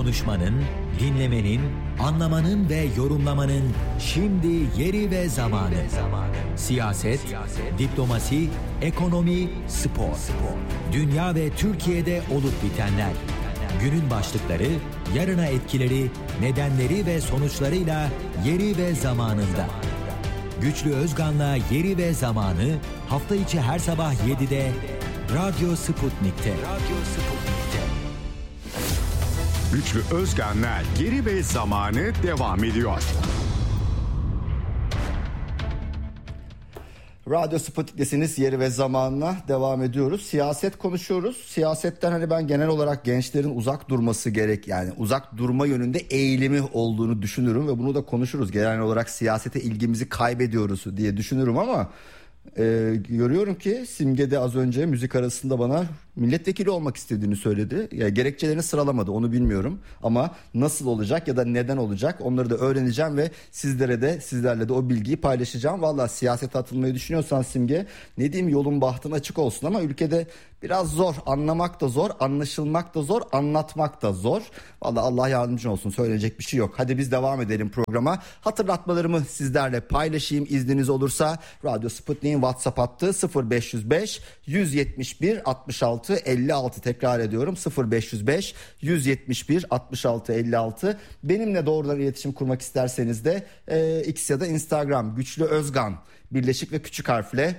Konuşmanın, dinlemenin, anlamanın ve yorumlamanın şimdi yeri ve zamanı. Siyaset, diplomasi, ekonomi, spor. Dünya ve Türkiye'de olup bitenler. Günün başlıkları, yarına etkileri, nedenleri ve sonuçlarıyla yeri ve zamanında. Güçlü Özgan'la Yeri ve Zamanı hafta içi her sabah 7'de Radyo Sputnik'te. Güçlü Özgan'la Yeri ve Zamanı devam ediyor. Radyo Sputnik'tesiniz, Yeri ve Zaman'la devam ediyoruz. Siyaset konuşuyoruz. Siyasetten hani ben genel olarak gençlerin uzak durması gerek, yani uzak durma yönünde eğilimi olduğunu düşünürüm ve bunu da konuşuruz. Genel olarak siyasete ilgimizi kaybediyoruz diye düşünürüm ama görüyorum ki Simge de az önce müzik arasında bana milletvekili olmak istediğini söyledi. Ya gerekçelerini sıralamadı, onu bilmiyorum ama nasıl olacak ya da neden olacak onları da öğreneceğim ve sizlerle de o bilgiyi paylaşacağım. Vallahi siyasete atılmayı düşünüyorsan Simge, ne diyeyim, yolun bahtın açık olsun ama ülkede biraz zor, anlamak da zor, anlaşılmak da zor, anlatmak da zor. Vallahi Allah yardımcın olsun, söyleyecek bir şey yok. Hadi biz devam edelim programa. Hatırlatmalarımı sizlerle paylaşayım izniniz olursa. Radyo Sputnik'in WhatsApp hattı 0505 171 66 56, tekrar ediyorum 0505 171 66 56. Benimle doğrudan iletişim kurmak isterseniz de X ya da Instagram Güçlü Özgan, birleşik ve küçük harfle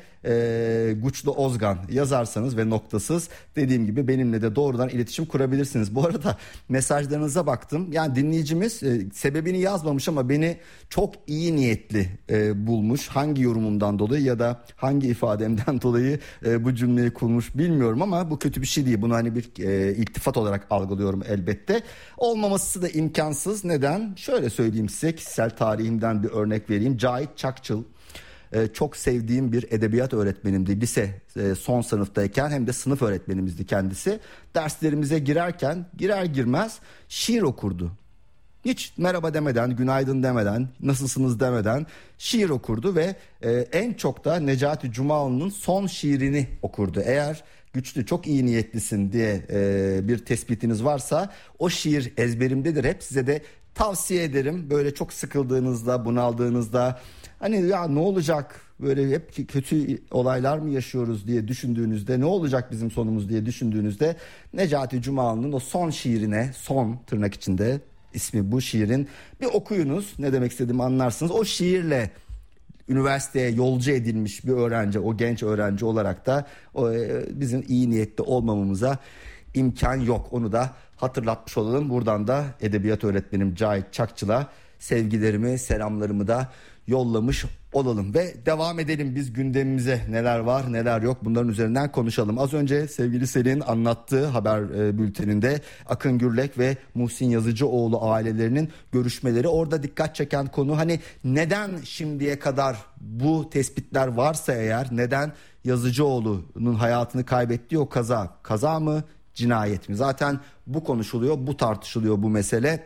Güçlü Özgan yazarsanız ve noktasız, dediğim gibi benimle de doğrudan iletişim kurabilirsiniz. Bu arada mesajlarınıza baktım. Yani dinleyicimiz sebebini yazmamış ama beni çok iyi niyetli bulmuş. Hangi yorumumdan dolayı ya da hangi ifademden dolayı bu cümleyi kurmuş bilmiyorum ama bu kötü bir şey değil. Bunu hani bir iltifat olarak algılıyorum elbette. Olmaması da imkansız. Neden? Şöyle söyleyeyim size, kişisel tarihimden bir örnek vereyim. Cahit Çakçıl çok sevdiğim bir edebiyat öğretmenimdi. Lise son sınıftayken hem de sınıf öğretmenimizdi kendisi. Derslerimize girer girmez şiir okurdu. Hiç merhaba demeden, günaydın demeden, nasılsınız demeden şiir okurdu ve en çok da Necati Cumalı'nın son şiirini okurdu. Eğer Güçlü çok iyi niyetlisin diye bir tespitiniz varsa o şiir ezberimdedir hep, size de tavsiye ederim. Böyle çok sıkıldığınızda, bunaldığınızda, hani ya ne olacak, böyle hep kötü olaylar mı yaşıyoruz diye düşündüğünüzde, ne olacak bizim sonumuz diye düşündüğünüzde Necati Cumalı'nın o son şiirine, son tırnak içinde ismi bu şiirin, bir okuyunuz, ne demek istediğimi anlarsınız. O şiirle üniversiteye yolcu edilmiş bir öğrenci, o genç öğrenci olarak da bizim iyi niyetli olmamamıza imkan yok. Onu da hatırlatmış olalım. Buradan da edebiyat öğretmenim Cahit Çakçıl'a sevgilerimi, selamlarımı da yollamış olalım ve devam edelim biz gündemimize. Neler var neler yok, bunların üzerinden konuşalım. Az önce sevgili Selin anlattığı haber bülteninde Akın Gürlek ve Muhsin Yazıcıoğlu ailelerinin görüşmeleri, orada dikkat çeken konu hani neden şimdiye kadar bu tespitler varsa eğer, neden Yazıcıoğlu'nun hayatını kaybettiği o kaza mı, cinayet mi? Zaten bu konuşuluyor, bu tartışılıyor, bu mesele.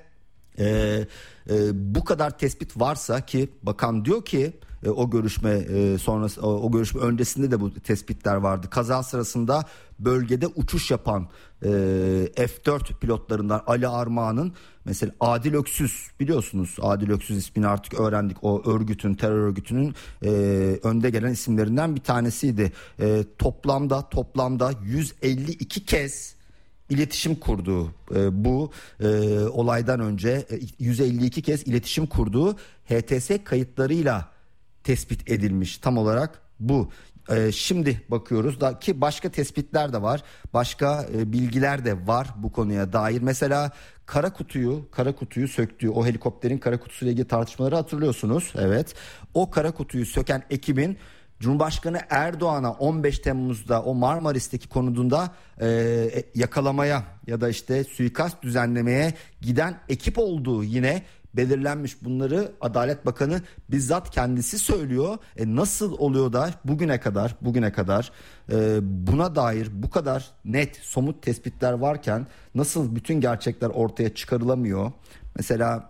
Bu kadar tespit varsa, ki bakan diyor ki o görüşme sonrası, o görüşme öncesinde de bu tespitler vardı. Kaza sırasında bölgede uçuş yapan F4 pilotlarından Ali Armağan'ın, mesela Adil Öksüz, biliyorsunuz Adil Öksüz ismini artık öğrendik, o örgütün, terör örgütünün önde gelen isimlerinden bir tanesiydi. Toplamda 152 kez iletişim kurduğu, bu olaydan önce 152 kez iletişim kurduğu HTS kayıtlarıyla tespit edilmiş, tam olarak bu. Şimdi bakıyoruz da ki başka tespitler de var, başka bilgiler de var bu konuya dair. Mesela kara kutuyu söktüğü, o helikopterin kara kutusuyla ilgili tartışmaları hatırlıyorsunuz. Evet, o kara kutuyu söken ekibin Cumhurbaşkanı Erdoğan'a 15 Temmuz'da o Marmaris'teki konudunda yakalamaya ya da işte suikast düzenlemeye giden ekip olduğu yine belirlenmiş. Bunları Adalet Bakanı bizzat kendisi söylüyor. Nasıl oluyor da bugüne kadar buna dair bu kadar net, somut tespitler varken nasıl bütün gerçekler ortaya çıkarılamıyor? Mesela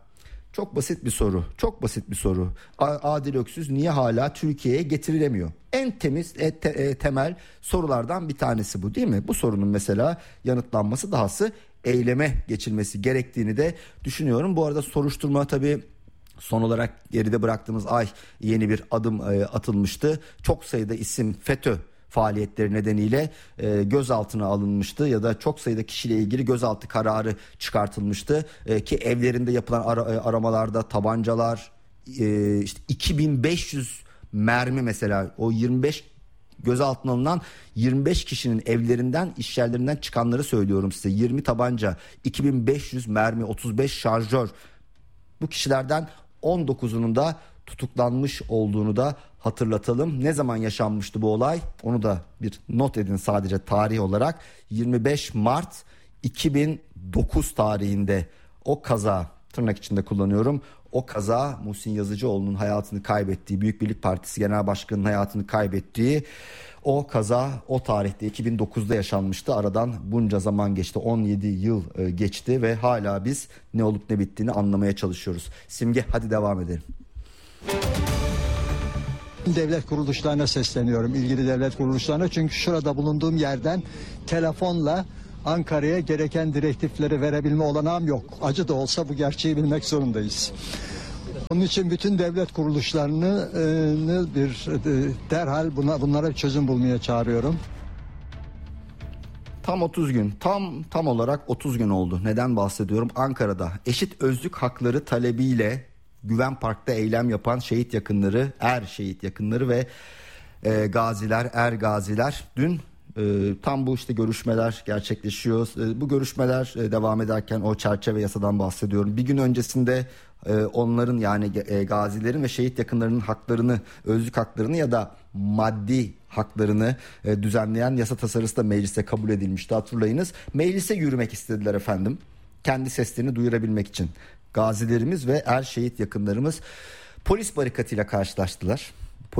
Çok basit bir soru. Çok basit bir soru. Adil Öksüz niye hala Türkiye'ye getirilemiyor? En temiz, temel sorulardan bir tanesi bu, değil mi? Bu sorunun mesela yanıtlanması, dahası eyleme geçilmesi gerektiğini de düşünüyorum. Bu arada soruşturma tabii son olarak geride bıraktığımız ay yeni bir adım atılmıştı. Çok sayıda isim FETÖ faaliyetleri nedeniyle gözaltına alınmıştı ya da çok sayıda kişiyle ilgili gözaltı kararı çıkartılmıştı ki evlerinde yapılan aramalarda tabancalar, işte 2500 mermi, mesela o 25 gözaltına alınan 25 kişinin evlerinden, iş yerlerinden çıkanları söylüyorum size. 20 tabanca, 2500 mermi, 35 şarjör. Bu kişilerden 19'unun da tutuklanmış olduğunu da hatırlatalım. Ne zaman yaşanmıştı bu olay? Onu da bir not edin sadece tarih olarak. 25 Mart 2009 tarihinde o kaza, tırnak içinde kullanıyorum, o kaza Muhsin Yazıcıoğlu'nun hayatını kaybettiği, Büyük Birlik Partisi Genel Başkanı'nın hayatını kaybettiği o kaza o tarihte 2009'da yaşanmıştı. Aradan bunca zaman geçti, 17 yıl geçti ve hala biz ne olup ne bittiğini anlamaya çalışıyoruz. Simge, hadi devam edelim. Devlet kuruluşlarına sesleniyorum, ilgili devlet kuruluşlarına, çünkü şurada bulunduğum yerden telefonla Ankara'ya gereken direktifleri verebilme olanağım yok. Acı da olsa bu gerçeği bilmek zorundayız. Onun için bütün devlet kuruluşlarını derhal bunlara bir çözüm bulmaya çağırıyorum. Tam 30 gün, tam olarak 30 gün oldu. Neden bahsediyorum? Ankara'da eşit özlük hakları talebiyle Güven Park'ta eylem yapan şehit yakınları, şehit yakınları ve gaziler dün tam bu işte görüşmeler gerçekleşiyor. Bu görüşmeler devam ederken o çerçeve yasadan bahsediyorum. Bir gün öncesinde onların, yani gazilerin ve şehit yakınlarının haklarını, özlük haklarını ya da maddi haklarını düzenleyen yasa tasarısı da mecliste kabul edilmişti, hatırlayınız. Meclise yürümek istediler efendim, kendi seslerini duyurabilmek için. Gazilerimiz ve şehit yakınlarımız polis barikatıyla karşılaştılar.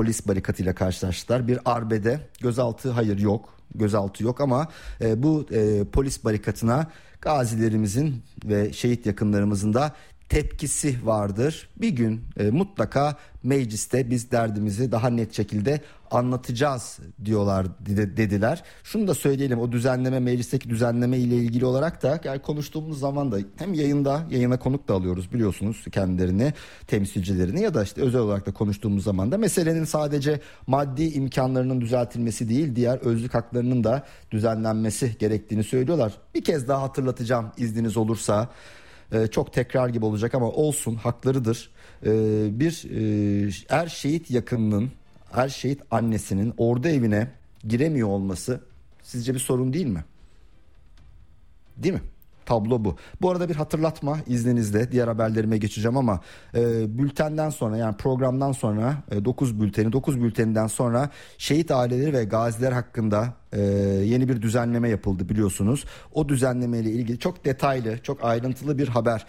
Bir arbede gözaltı yok ama bu polis barikatına gazilerimizin ve şehit yakınlarımızın da tepkisi vardır. Bir gün mutlaka mecliste biz derdimizi daha net şekilde anlatacağız dediler. Şunu da söyleyelim, o düzenleme, meclisteki düzenleme ile ilgili olarak da yani konuştuğumuz zaman da hem yayına konuk da alıyoruz biliyorsunuz, kendilerini, temsilcilerini, ya da işte özel olarak da konuştuğumuz zaman da meselenin sadece maddi imkanlarının düzeltilmesi değil, diğer özlük haklarının da düzenlenmesi gerektiğini söylüyorlar. Bir kez daha hatırlatacağım izniniz olursa. Çok tekrar gibi olacak ama olsun, haklarıdır. Bir şehit yakınının, şehit annesinin ordu evine giremiyor olması sizce bir sorun değil mi? Değil mi? Tablo bu. Bu arada bir hatırlatma izninizle, diğer haberlerime geçeceğim ama bültenden sonra, yani programdan sonra 9 bülteninden sonra şehit aileleri ve gaziler hakkında yeni bir düzenleme yapıldı biliyorsunuz. O düzenleme ile ilgili çok detaylı, çok ayrıntılı bir haber.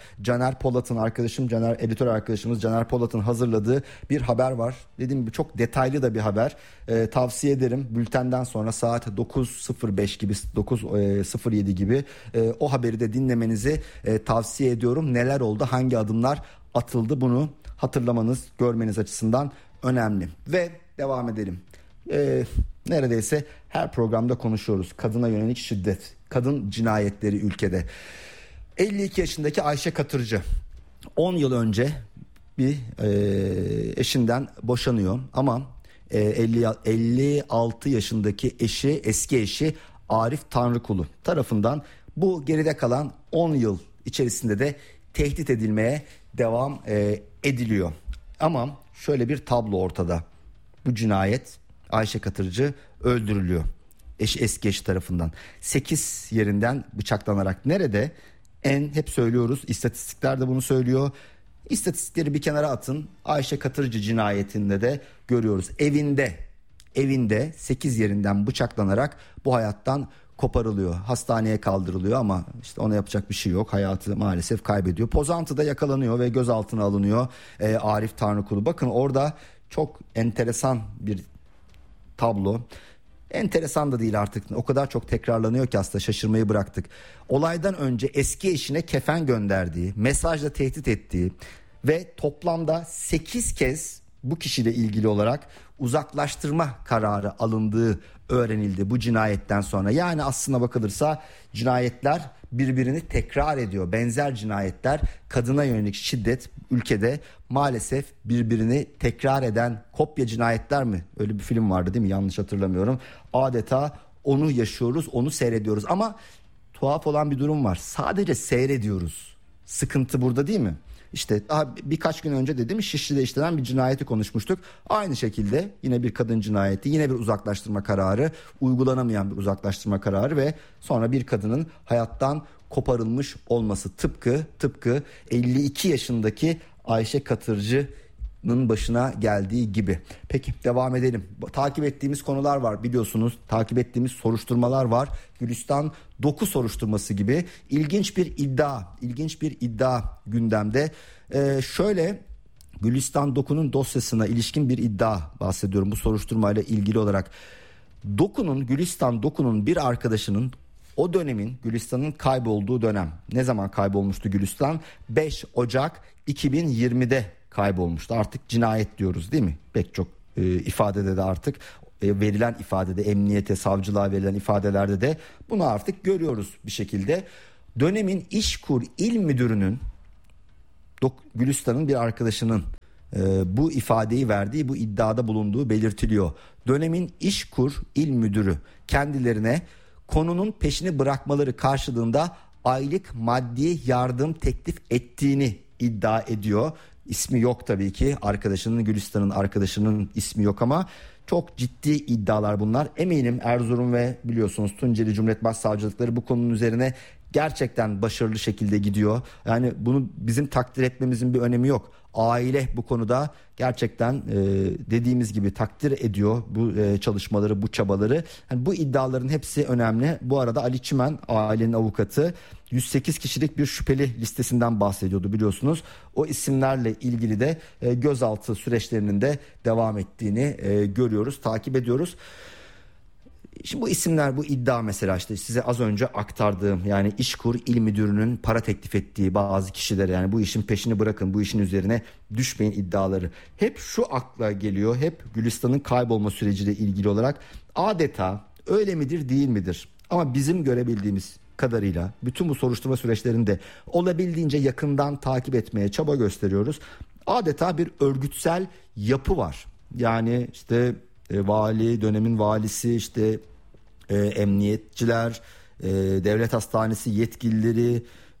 Editör arkadaşımız Caner Polat'ın hazırladığı bir haber var. Dediğim gibi çok detaylı da bir haber. Tavsiye ederim. Bültenden sonra saat 9.05 gibi, 9.07 gibi o haberi de dinlemenizi tavsiye ediyorum. Neler oldu, hangi adımlar atıldı, bunu hatırlamanız, görmeniz açısından önemli. Ve devam edelim. Neredeyse her programda konuşuyoruz. Kadına yönelik şiddet, kadın cinayetleri ülkede. 52 yaşındaki Ayşe Katırcı 10 yıl önce bir eşinden boşanıyor ama 56 yaşındaki eski eşi Arif Tanrıkulu tarafından bu geride kalan 10 yıl içerisinde de tehdit edilmeye devam ediliyor. Ama şöyle bir tablo ortada. Bu cinayet, Ayşe Katırcı öldürülüyor. Eski eşi tarafından 8 yerinden bıçaklanarak. Nerede? Hep söylüyoruz, istatistikler de bunu söylüyor. İstatistikleri bir kenara atın. Ayşe Katırcı cinayetinde de görüyoruz. Evinde 8 yerinden bıçaklanarak bu hayattan koparılıyor. Hastaneye kaldırılıyor ama işte ona yapacak bir şey yok. Hayatı maalesef kaybediyor. Pozantı'da yakalanıyor ve gözaltına alınıyor Arif Tanrıkulu. Bakın orada çok enteresan bir tablo. Enteresan da değil artık. O kadar çok tekrarlanıyor ki aslında şaşırmayı bıraktık. Olaydan önce eski eşine kefen gönderdiği, mesajla tehdit ettiği ve toplamda 8 kez bu kişiyle ilgili olarak uzaklaştırma kararı alındığı öğrenildi bu cinayetten sonra. Yani aslına bakılırsa cinayetler birbirini tekrar ediyor. Benzer cinayetler, kadına yönelik şiddet ülkede maalesef birbirini tekrar eden kopya cinayetler mi? Öyle bir film vardı değil mi? Yanlış hatırlamıyorum. Adeta onu yaşıyoruz, onu seyrediyoruz ama tuhaf olan bir durum var. Sadece seyrediyoruz. Sıkıntı burada değil mi? İşte daha birkaç gün önce dedim Şişli'de işlenen bir cinayeti konuşmuştuk. Aynı şekilde yine bir kadın cinayeti, yine bir uzaklaştırma kararı, uygulanamayan bir uzaklaştırma kararı ve sonra bir kadının hayattan koparılmış olması, tıpkı 52 yaşındaki Ayşe Katırcı'nın başına geldiği gibi. Peki devam edelim. Takip ettiğimiz konular var biliyorsunuz. Takip ettiğimiz soruşturmalar var. Gülistan Doku soruşturması gibi ilginç bir iddia gündemde. Şöyle Gülistan Doku'nun dosyasına ilişkin bir iddia bahsediyorum bu soruşturmayla ilgili olarak. Gülistan Doku'nun bir arkadaşının o dönemin Gülistan'ın kaybolduğu dönem. Ne zaman kaybolmuştu Gülistan? 5 Ocak 2020'de kaybolmuştu. Artık cinayet diyoruz değil mi? Pek çok ifadede de artık verilen ifadede, emniyete, savcılığa verilen ifadelerde de bunu artık görüyoruz bir şekilde. Dönemin İşkur İl Müdürü'nün Gülistan'ın bir arkadaşının bu ifadeyi verdiği, bu iddiada bulunduğu belirtiliyor. Dönemin İşkur İl Müdürü kendilerine konunun peşini bırakmaları karşılığında aylık maddi yardım teklif ettiğini iddia ediyor. İsmi yok tabii ki, Gülistan'ın arkadaşının ismi yok ama çok ciddi iddialar bunlar. Eminim Erzurum ve biliyorsunuz Tunceli Cumhuriyet Başsavcılıkları bu konunun üzerine gerçekten başarılı şekilde gidiyor. Yani bunu bizim takdir etmemizin bir önemi yok. Aile bu konuda gerçekten dediğimiz gibi takdir ediyor bu çalışmaları, bu çabaları. Yani bu iddiaların hepsi önemli. Bu arada Ali Çimen, ailenin avukatı, 108 kişilik bir şüpheli listesinden bahsediyordu biliyorsunuz. O isimlerle ilgili de gözaltı süreçlerinin de devam ettiğini görüyoruz, takip ediyoruz. Şimdi bu isimler, bu iddia mesela işte size az önce aktardığım, yani İşkur İl Müdürü'nün para teklif ettiği bazı kişilere, yani bu işin peşini bırakın, bu işin üzerine düşmeyin iddiaları. Hep şu akla geliyor, hep Gülistan'ın kaybolma süreciyle ilgili olarak adeta öyle midir değil midir? Ama bizim görebildiğimiz kadarıyla bütün bu soruşturma süreçlerinde olabildiğince yakından takip etmeye çaba gösteriyoruz. Adeta bir örgütsel yapı var. Yani işte dönemin valisi, işte emniyetçiler, devlet hastanesi yetkilileri,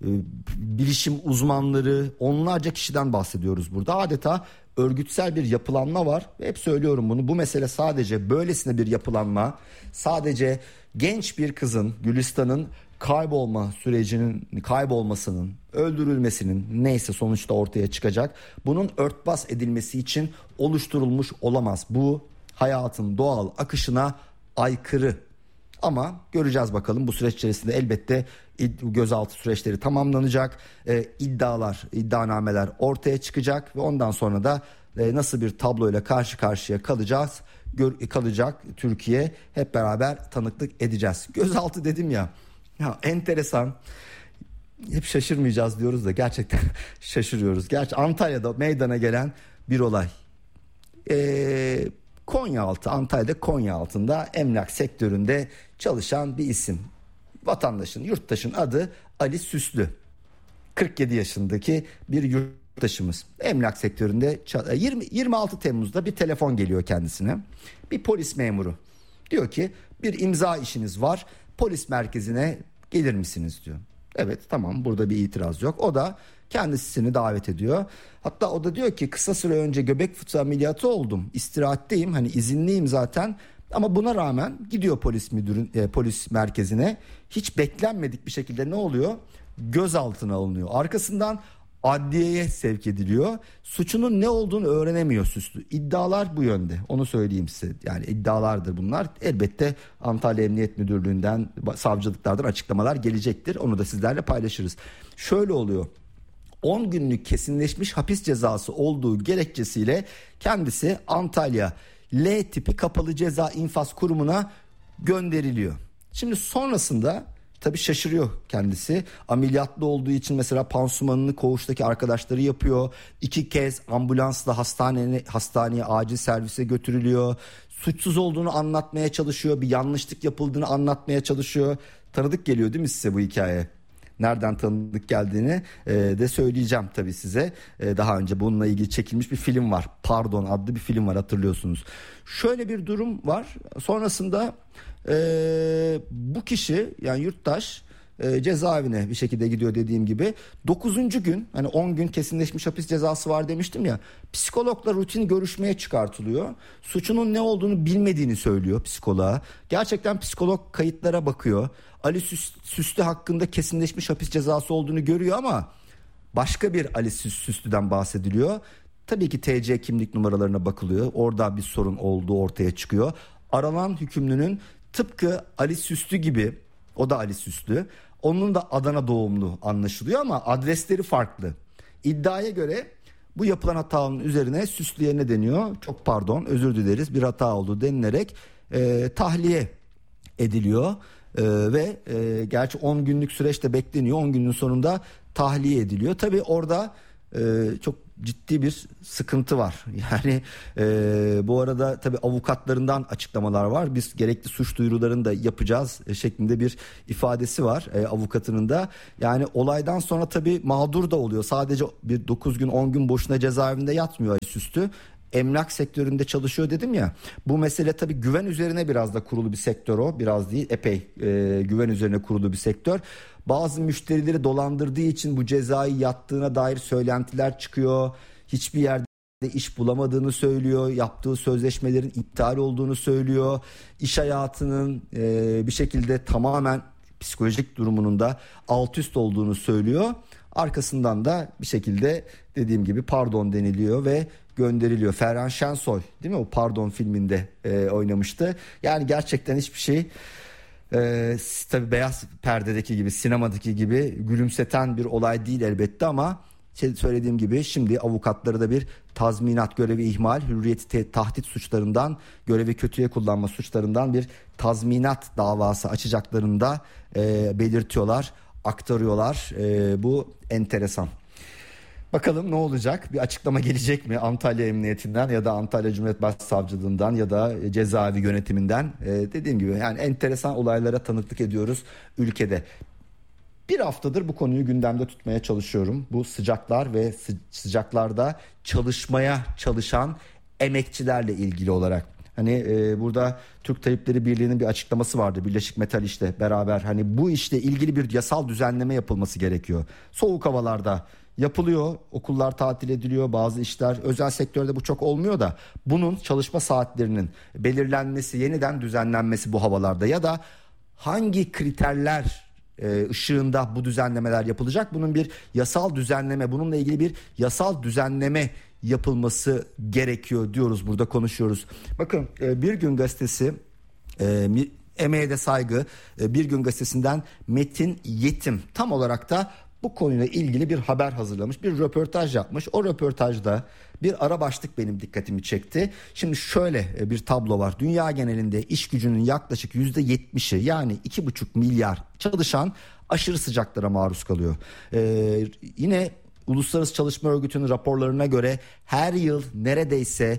bilişim uzmanları, onlarca kişiden bahsediyoruz burada. Adeta örgütsel bir yapılanma var ve hep söylüyorum bunu. Bu mesele sadece böylesine bir yapılanma, sadece genç bir kızın, Gülistan'ın kaybolmasının, öldürülmesinin neyse sonuçta ortaya çıkacak, bunun örtbas edilmesi için oluşturulmuş olamaz. Bu hayatın doğal akışına aykırı. Ama göreceğiz bakalım, bu süreç içerisinde elbette gözaltı süreçleri tamamlanacak, iddianameler ortaya çıkacak ve ondan sonra da nasıl bir tabloyla karşı karşıya kalacak Türkiye, hep beraber tanıklık edeceğiz. Gözaltı dedim ya enteresan, hep şaşırmayacağız diyoruz da gerçekten şaşırıyoruz. Gerçi Antalya'da meydana gelen bir olay. Antalya'da Konyaaltı'nda emlak sektöründe çalışan bir isim. Yurttaşın adı Ali Süslü. 47 yaşındaki bir yurttaşımız. Emlak sektöründe 26 Temmuz'da bir telefon geliyor kendisine. Bir polis memuru. Diyor ki bir imza işiniz var. Polis merkezine gelir misiniz diyor. Evet, tamam, burada bir itiraz yok. O da kendisini davet ediyor. Hatta o da diyor ki kısa süre önce göbek fıtığı ameliyatı oldum. İstirahatteyim, hani izinliyim zaten. Ama buna rağmen gidiyor polis merkezine. Hiç beklenmedik bir şekilde ne oluyor? Gözaltına alınıyor. Arkasından adliyeye sevk ediliyor. Suçunun ne olduğunu öğrenemiyor Süslü. İddialar bu yönde. Onu söyleyeyim size. Yani iddialardır bunlar. Elbette Antalya Emniyet Müdürlüğü'nden, savcılıklardan açıklamalar gelecektir. Onu da sizlerle paylaşırız. Şöyle oluyor. 10 günlük kesinleşmiş hapis cezası olduğu gerekçesiyle kendisi Antalya L tipi kapalı ceza infaz kurumuna gönderiliyor. Şimdi sonrasında tabii şaşırıyor kendisi. Ameliyatlı olduğu için mesela pansumanını koğuştaki arkadaşları yapıyor. 2 kez ambulansla hastaneye acil servise götürülüyor. Suçsuz olduğunu anlatmaya çalışıyor. Bir yanlışlık yapıldığını anlatmaya çalışıyor. Tanıdık geliyor değil mi size bu hikaye? Nereden tanıdık geldiğini de söyleyeceğim tabii size. Daha önce bununla ilgili çekilmiş bir film var. Pardon adlı bir film var, hatırlıyorsunuz. Şöyle bir durum var. Sonrasında bu kişi, yani yurttaş, cezaevine bir şekilde gidiyor dediğim gibi. 9. gün, hani 10 gün kesinleşmiş hapis cezası var demiştim ya. Psikologla rutin görüşmeye çıkartılıyor. Suçunun ne olduğunu bilmediğini söylüyor psikoloğa. Gerçekten psikolog kayıtlara bakıyor. Ali Süslü hakkında kesinleşmiş hapis cezası olduğunu görüyor ama başka bir Ali Süslü'den bahsediliyor. Tabii ki TC kimlik numaralarına bakılıyor. Orada bir sorun olduğu ortaya çıkıyor. Aranan hükümlünün tıpkı Ali Süslü gibi, o da Ali Süslü, onun da Adana doğumlu anlaşılıyor ama adresleri farklı. İddiaya göre bu yapılan hatanın üzerine Süslü'ye ne deniyor? Çok pardon, özür dileriz, bir hata oldu denilerek tahliye ediliyor. Ve gerçi 10 günlük süreçte bekleniyor. 10 günün sonunda tahliye ediliyor. Tabii orada çok ciddi bir sıkıntı var. Yani bu arada tabii avukatlarından açıklamalar var. Biz gerekli suç duyurularını da yapacağız şeklinde bir ifadesi var avukatının da. Yani olaydan sonra tabii mağdur da oluyor. Sadece bir 9 gün 10 gün boşuna cezaevinde yatmıyor Ali Süslü. Emlak sektöründe çalışıyor dedim ya. Bu mesele tabii güven üzerine biraz da kurulu bir sektör o. Biraz değil, epey güven üzerine kurulu bir sektör. Bazı müşterileri dolandırdığı için bu cezayı yattığına dair söylentiler çıkıyor. Hiçbir yerde iş bulamadığını söylüyor. Yaptığı sözleşmelerin iptal olduğunu söylüyor. İş hayatının bir şekilde tamamen psikolojik durumunun da alt üst olduğunu söylüyor. Arkasından da bir şekilde dediğim gibi pardon deniliyor ve gönderiliyor. Ferhan Şensoy değil mi, o Pardon filminde oynamıştı. Yani gerçekten hiçbir şey tabii beyaz perdedeki gibi, sinemadaki gibi gülümseten bir olay değil elbette ama söylediğim gibi şimdi avukatları da bir tazminat, görevi ihmal, hürriyeti tahdit suçlarından, görevi kötüye kullanma suçlarından bir tazminat davası açacaklarını da belirtiyorlar, aktarıyorlar. Bu enteresan. Bakalım ne olacak? Bir açıklama gelecek mi Antalya Emniyetinden ya da Antalya Cumhuriyet Başsavcılığından ya da cezaevi yönetiminden? Dediğim gibi yani enteresan olaylara tanıklık ediyoruz ülkede. Bir haftadır bu konuyu gündemde tutmaya çalışıyorum. Bu sıcaklar ve sıcaklarda çalışmaya çalışan emekçilerle ilgili olarak. Hani burada Türk Tabipleri Birliği'nin bir açıklaması vardı. Birleşik Metal İş'le beraber hani bu işle ilgili bir yasal düzenleme yapılması gerekiyor. Soğuk havalarda yapılıyor, okullar tatil ediliyor, bazı işler, özel sektörde bu çok olmuyor da bunun çalışma saatlerinin belirlenmesi, yeniden düzenlenmesi bu havalarda ya da hangi kriterler ışığında bu düzenlemeler yapılacak, bunun bir yasal düzenleme, bununla ilgili bir yasal düzenleme yapılması gerekiyor diyoruz, burada konuşuyoruz. Bakın Bir Gün Gazetesi, emeğe de saygı, Bir Gün Gazetesi'nden Metin Yetim tam olarak da bu konuyla ilgili bir haber hazırlamış, bir röportaj yapmış. O röportajda bir ara başlık benim dikkatimi çekti. Şimdi şöyle bir tablo var. Dünya genelinde iş gücünün yaklaşık %70'i, yani 2,5 milyar çalışan aşırı sıcaklara maruz kalıyor. Yine Uluslararası Çalışma Örgütü'nün raporlarına göre her yıl neredeyse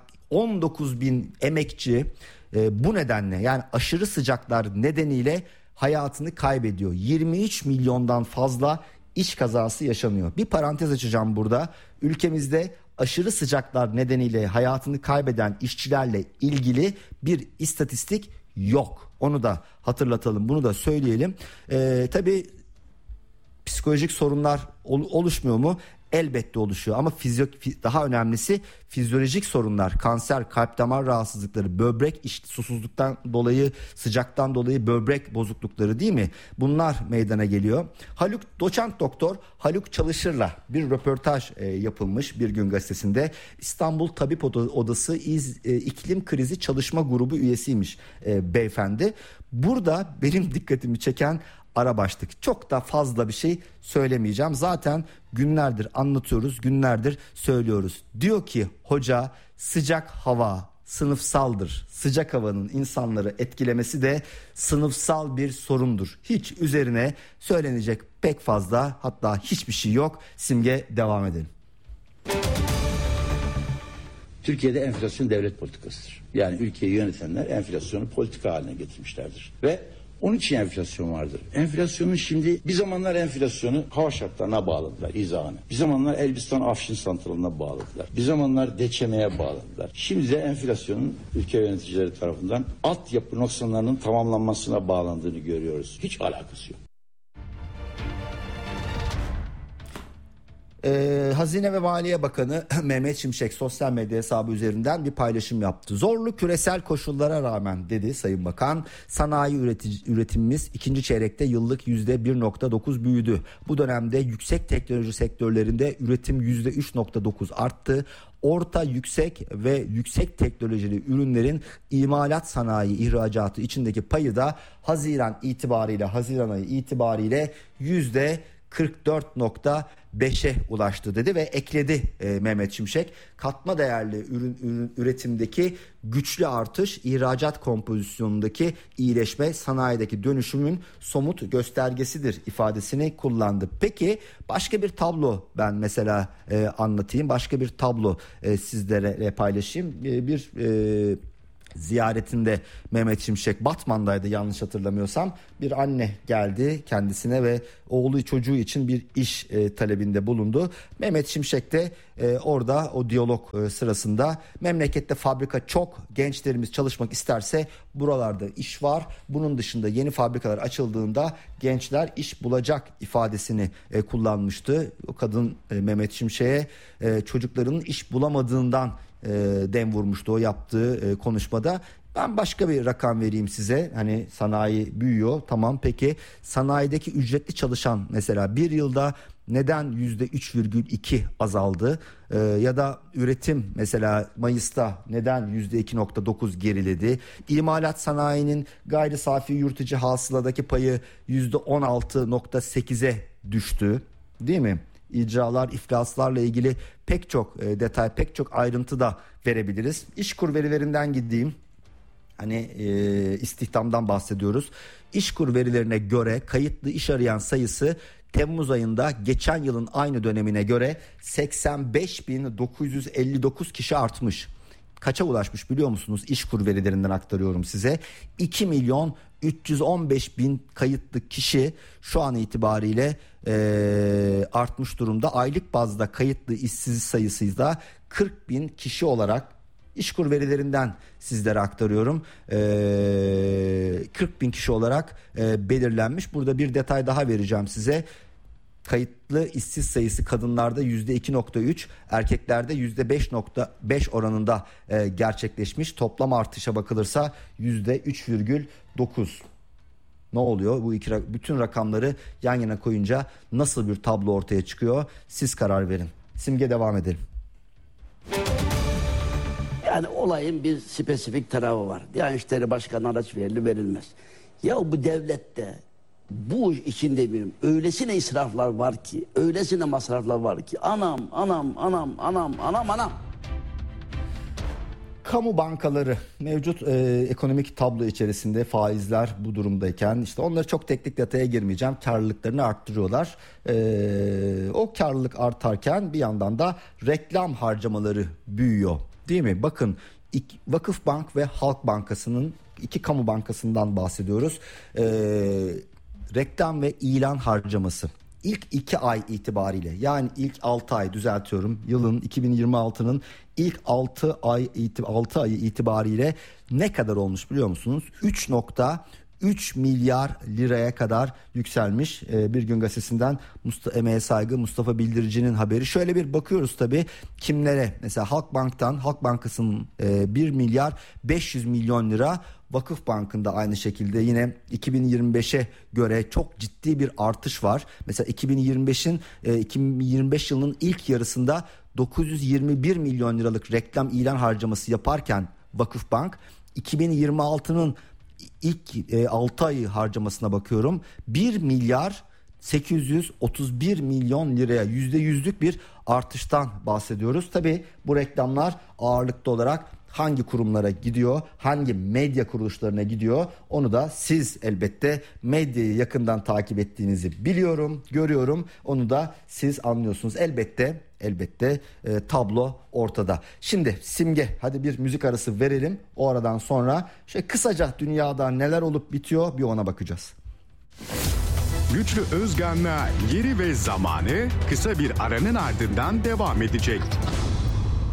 19 bin emekçi bu nedenle, yani aşırı sıcaklar nedeniyle hayatını kaybediyor. 23 milyondan fazla iş kazası yaşanıyor. Bir parantez açacağım burada. Ülkemizde aşırı sıcaklar nedeniyle hayatını kaybeden işçilerle ilgili bir istatistik yok. Onu da hatırlatalım, bunu da söyleyelim. Tabii psikolojik sorunlar oluşmuyor mu? Elbette oluşuyor ama daha önemlisi fizyolojik sorunlar, kanser, kalp damar rahatsızlıkları, böbrek susuzluktan dolayı, sıcaktan dolayı böbrek bozuklukları, değil mi? Bunlar meydana geliyor. Doçent doktor Haluk Çalışır'la bir röportaj yapılmış Bir Gün Gazetesi'nde. İstanbul Tabip Odası İklim Krizi Çalışma Grubu üyesiymiş beyefendi. Burada benim dikkatimi çeken ara başlık. Çok da fazla bir şey söylemeyeceğim. Zaten günlerdir anlatıyoruz, günlerdir söylüyoruz. Diyor ki hoca, sıcak hava, sınıfsaldır. Sıcak havanın insanları etkilemesi de sınıfsal bir sorundur. Hiç üzerine söylenecek pek fazla, hatta hiçbir şey yok. Simge, devam edelim. Türkiye'de enflasyon devlet politikasıdır. Yani ülkeyi yönetenler enflasyonu politika haline getirmişlerdir. Ve onun için enflasyon vardır. Enflasyonun şimdi bir zamanlar enflasyonu hava şartlarına bağladılar, izahını. Bir zamanlar Elbistan Afşin santralına bağladılar. Bir zamanlar DÇM'ye bağladılar. Şimdi de enflasyonun ülke yöneticileri tarafından altyapı noksanlarının tamamlanmasına bağlandığını görüyoruz. Hiç alakası yok. Hazine ve Maliye Bakanı Mehmet Şimşek sosyal medya hesabı üzerinden bir paylaşım yaptı. Zorlu küresel koşullara rağmen, dedi Sayın Bakan, sanayi üretimimiz ikinci çeyrekte yıllık %1.9 büyüdü. Bu dönemde yüksek teknoloji sektörlerinde üretim %3.9 arttı. Orta, yüksek ve yüksek teknolojili ürünlerin imalat sanayi ihracatı içindeki payı da Haziran ayı itibariyle %44.5'e ulaştı, dedi ve ekledi Mehmet Şimşek. Katma değerli ürün üretimdeki güçlü artış, ihracat kompozisyonundaki iyileşme sanayideki dönüşümün somut göstergesidir ifadesini kullandı. Peki başka bir tablo ben mesela anlatayım. Başka bir tablo sizlere paylaşayım. Bir ziyaretinde Mehmet Şimşek Batman'daydı yanlış hatırlamıyorsam, bir anne geldi kendisine ve oğlu çocuğu için bir iş talebinde bulundu. Mehmet Şimşek de orada o diyalog sırasında memlekette fabrika çok, gençlerimiz çalışmak isterse buralarda iş var, bunun dışında yeni fabrikalar açıldığında gençler iş bulacak ifadesini kullanmıştı. O kadın Mehmet Şimşek'e çocuklarının iş bulamadığından dem vurmuştu o yaptığı konuşmada. Ben başka bir rakam vereyim size. Hani sanayi büyüyor, tamam, peki sanayideki ücretli çalışan mesela bir yılda neden %3,2 azaldı? Ya da üretim mesela Mayıs'ta neden %2.9 geriledi? İmalat sanayinin gayri safi yurt içi hasıladaki payı %16.8'e düştü, değil mi? İcralar, iflaslarla ilgili pek çok detay, pek çok ayrıntı da verebiliriz. İşkur verilerinden gideyim. Hani istihdamdan bahsediyoruz. İşkur verilerine göre kayıtlı iş arayan sayısı Temmuz ayında geçen yılın aynı dönemine göre 85.959 kişi artmış. Kaça ulaşmış biliyor musunuz? İşkur verilerinden aktarıyorum size. 2.315.000 kayıtlı kişi şu an itibariyle artmış durumda. Aylık bazda kayıtlı işsiz sayısı da 40.000 kişi olarak İşkur verilerinden sizlere aktarıyorum. 40.000 kişi olarak belirlenmiş. Burada bir detay daha vereceğim size. Kayıtlı işsiz sayısı kadınlarda %2.3, erkeklerde %5.5 oranında gerçekleşmiş. Toplam artışa bakılırsa %3,9. Ne oluyor? Bu bütün rakamları yan yana koyunca nasıl bir tablo ortaya çıkıyor? Siz karar verin. Simge, devam edelim. Yani olayın bir spesifik tarafı var. Diyanet İşleri Başkanı araç verilmez. Ya bu devlette bu içinde bir öylesine israflar var ki, öylesine masraflar var ki anam. Kamu bankaları mevcut ekonomik tablo içerisinde faizler bu durumdayken işte onları çok teknik detaya girmeyeceğim, karlılıklarını arttırıyorlar. O karlılık artarken bir yandan da reklam harcamaları büyüyor, değil mi? Bakın Vakıfbank ve Halk Bankası'nın iki kamu bankasından bahsediyoruz. Reklam ve ilan harcaması ilk 2 ay itibariyle, yani ilk 6 ay düzeltiyorum, yılın 2026'nın ilk 6 ayı itibariyle ne kadar olmuş biliyor musunuz? 3.3 milyar liraya kadar yükselmiş. Bir Gün Gazetesi'nden emeğe saygı Mustafa Bildirici'nin haberi. Şöyle bir bakıyoruz tabii kimlere. Mesela Halk Bankası'nın 1 milyar 500 milyon lira, Vakıfbank'ın da aynı şekilde yine 2025'e göre çok ciddi bir artış var. Mesela 2025 yılının ilk yarısında 921 milyon liralık reklam ilan harcaması yaparken Vakıfbank, 2026'nın ilk 6 ayı harcamasına bakıyorum, 1 milyar 831 milyon liraya %100'lük bir artıştan bahsediyoruz. Tabii bu reklamlar ağırlıklı olarak hangi kurumlara gidiyor, hangi medya kuruluşlarına gidiyor, onu da siz elbette medyayı yakından takip ettiğinizi biliyorum, görüyorum. Onu da siz anlıyorsunuz. Elbette tablo ortada. Şimdi Simge, hadi bir müzik arası verelim. O aradan sonra kısaca dünyada neler olup bitiyor bir ona bakacağız. Güçlü Özgan'la Yeri ve Zamanı kısa bir aranın ardından devam edecek.